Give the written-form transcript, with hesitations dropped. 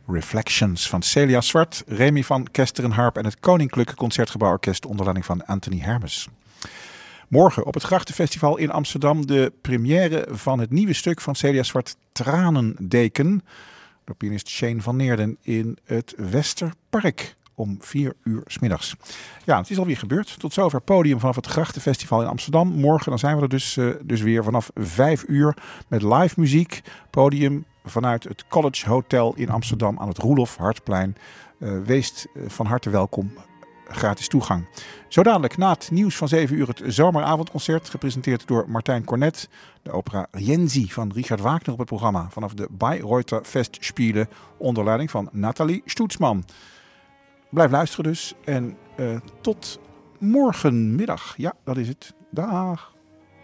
Reflections van Celia Zwart, Remy van Kesterenharp en het Koninklijke Concertgebouworkest onder leiding van Anthony Hermes. Morgen op het Grachtenfestival in Amsterdam de première van het nieuwe stuk van Celia Zwart, Tranendeken, door pianist Shane van Neerden in het Westerpark om 4 uur 's middags. Ja, het is alweer gebeurd. Tot zover podium vanaf het Grachtenfestival in Amsterdam. Morgen dan zijn we er dus weer vanaf 5 uur met live muziek. Podium vanuit het College Hotel in Amsterdam aan het Roelof Hartplein. Wees van harte welkom. Gratis toegang. Zo dadelijk na het nieuws van 7 uur het zomeravondconcert, gepresenteerd door Martijn Cornet. De opera Rienzi van Richard Wagner op het programma vanaf de Bayreuther Festspiele onder leiding van Nathalie Stoetsman. Blijf luisteren dus en tot morgenmiddag. Ja, dat is het. Dag.